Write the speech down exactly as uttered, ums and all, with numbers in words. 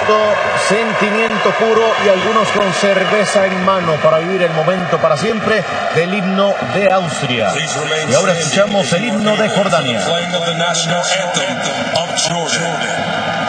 gusto, sentimiento puro y algunos con cerveza en mano para vivir el momento para siempre del himno de Austria. Y ahora escuchamos el himno de Jordania.